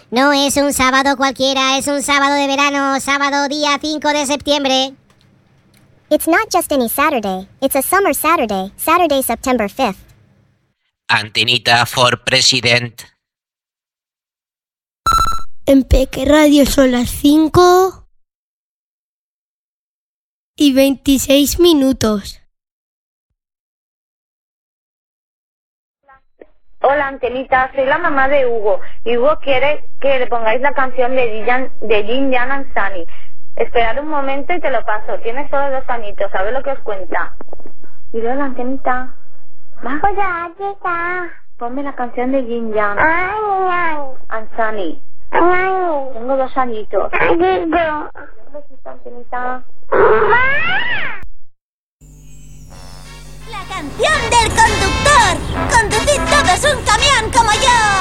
No es un sábado cualquiera, es un sábado de verano, sábado día 5 de septiembre. It's not just any Saturday, it's a summer Saturday, Saturday, September 5th. Antenita for President. En Peque Radio son las 5:26. Hola, Antenita, soy la mamá de Hugo. Y Hugo quiere que le pongáis la canción de Jin Jan and Sunny. Esperad un momento y te lo paso. Tienes solo 2 añitos, ¿sabes lo que os cuenta? Y hola, Antenita. ¿Va? Hola, ¿qué está? Ponme la canción de Jin Jan Ay, and Sunny. ay, Tengo 2 añitos. ay, Un besito, Antenita. La canción del conductor. Conducid todos un camión como yo.